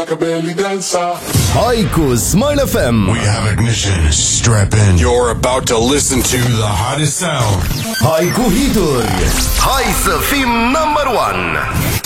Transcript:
like a belly dancer. Hai cu Smile FM. We have ignition. Strap in. You're about to listen to the hottest sound. Hai cu hituri. Hai să fim number one.